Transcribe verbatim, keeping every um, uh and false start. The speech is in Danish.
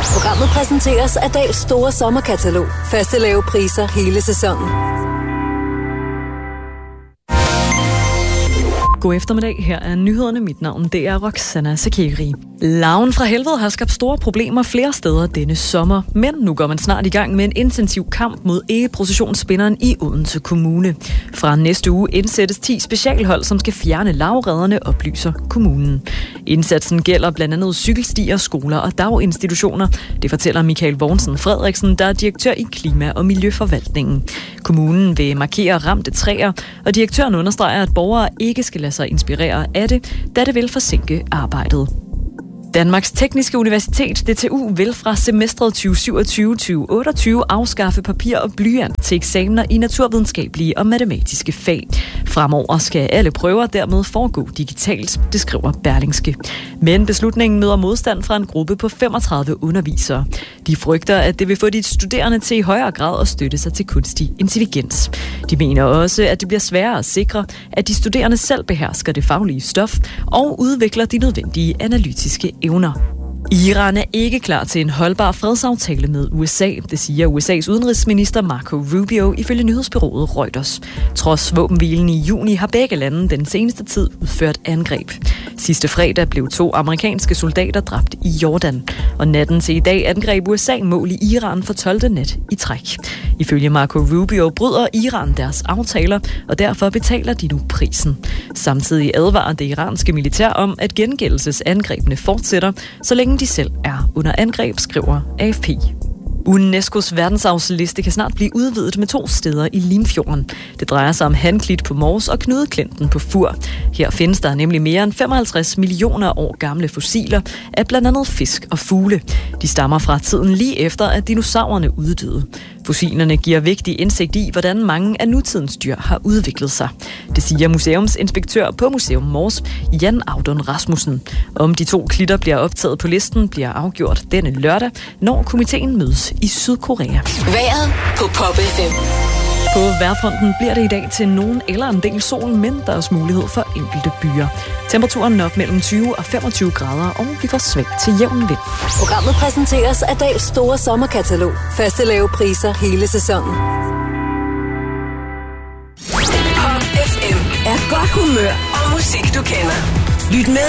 Programmet præsenteres af Dahls store sommerkatalog. Faste lave priser hele sæsonen. God eftermiddag, her er nyhederne. Mit navn det er Roxana Sakiri. Larven fra helvede har skabt store problemer flere steder denne sommer, men nu går man snart i gang med en intensiv kamp mod æggeprocessionsspinderen i Odense Kommune. Fra næste uge indsættes ti specialhold, som skal fjerne larveredderne, oplyser kommunen. Indsatsen gælder blandt andet cykelstier, skoler og daginstitutioner. Det fortæller Michael Vognsen Frederiksen, der er direktør i Klima- og Miljøforvaltningen. Kommunen vil markere ramte træer, og direktøren understreger, at borgere ikke skal lade sig inspirere af det, da det vil forsinke arbejdet. Danmarks Tekniske Universitet, D T U, vil fra semestret tyve syvogtyve til tyve otteogtyve afskaffe papir og blyant til eksamener i naturvidenskabelige og matematiske fag. Fremover skal alle prøver dermed foregå digitalt, det skriver Berlingske. Men beslutningen møder modstand fra en gruppe på femogtredive undervisere. De frygter, at det vil få de studerende til i højere grad at støtte sig til kunstig intelligens. De mener også, at det bliver sværere at sikre, at de studerende selv behersker det faglige stof og udvikler de nødvendige analytiske evner. Iran er ikke klar til en holdbar fredsaftale med U S A, det siger U S A's udenrigsminister Marco Rubio ifølge nyhedsbureauet Reuters. Trods våbenhvilen i juni har begge lande den seneste tid udført angreb. Sidste fredag blev to amerikanske soldater dræbt i Jordan, og natten til i dag angreb U S A mål i Iran for tolvte nat i træk. Ifølge Marco Rubio bryder Iran deres aftaler, og derfor betaler de nu prisen. Samtidig advarer det iranske militær om, at gengældelsesangrebene fortsætter, så længe de selv er under angreb, skriver A F P. UNESCO's verdensarvsliste kan snart blive udvidet med to steder i Limfjorden. Det drejer sig om Hanklit på Mors og Knudeklinten på Fur. Her findes der nemlig mere end femoghalvtreds millioner år gamle fossiler af blandt andet fisk og fugle. De stammer fra tiden lige efter, at dinosaurerne uddøde. Fossilerne giver vigtig indsigt i, hvordan mange af nutidens dyr har udviklet sig. Det siger museumsinspektør på Museum Mors, Jan Audun Rasmussen. Om de to klitter bliver optaget på listen, bliver afgjort denne lørdag, når komiteen mødes i Sydkorea. Vejret på Pop F M. På vejrfronten bliver det i dag til nogen eller en del sol, men der er også mulighed for enkelte byer. Temperaturen op mellem tyve og femogtyve grader, og vi får svag til jævn vind. Programmet præsenteres af Dahls store sommerkatalog. Faste lave priser hele sæsonen. Pop F M er godt humør og musik, du kender. Lyt med